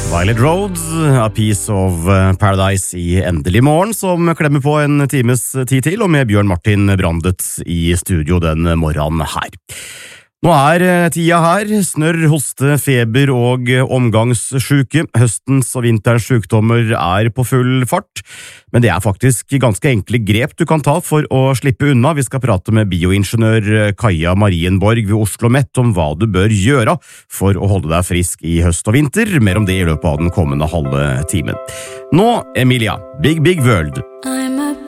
Violet Road, A Piece of Paradise i Endelig morgen, som klemmer på en times tid til, og med Bjørn Martin Brandet i studio den morgenen her. Nå tida her, snørr, hoste, feber og omgangssjuke. Høstens og vinterens sykdommer på full fart, men det faktisk ganske enkle grep du kan ta for å slippe unna. Vi skal prate med bioingeniør Kaja Marienborg ved Oslo Met om hva du bør gjøre for å holde deg frisk i høst og vinter. Mer om det i løpet av den kommende halve timen. Nå, Emilia, Big Big World.